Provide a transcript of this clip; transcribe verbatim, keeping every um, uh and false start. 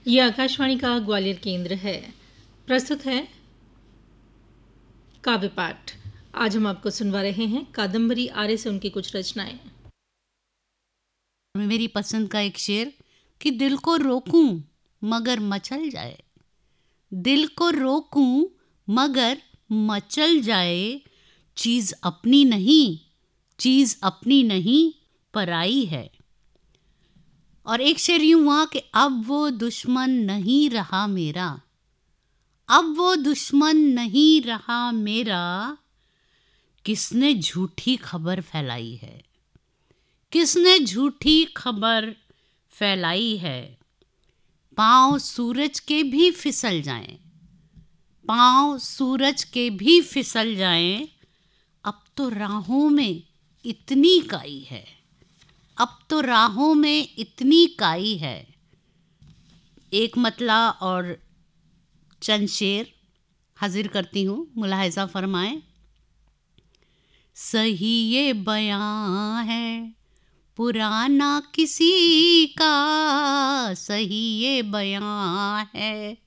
ये आकाशवाणी का ग्वालियर केंद्र है। प्रस्तुत है काव्य पाठ। आज हम आपको सुनवा रहे हैं कादम्बरी आर्य से उनकी कुछ रचनाएं। मेरी पसंद का एक शेर कि दिल को रोकूं मगर मचल जाए, दिल को रोकूं मगर मचल जाए, चीज अपनी नहीं, चीज अपनी नहीं पराई है। और एक शेर यूं हुआ कि अब वो दुश्मन नहीं रहा मेरा, अब वो दुश्मन नहीं रहा मेरा, किसने झूठी खबर फैलाई है, किसने झूठी खबर फैलाई है। पांव सूरज के भी फिसल जाएं, पांव सूरज के भी फिसल जाएं, अब तो राहों में इतनी काई है, अब तो राहों में इतनी काई है। एक मतला और चंद शेर हाजिर करती हूँ, मुलाहिजा फरमाएं। सही ये बयां है पुराना किसी का, सही ये बयां है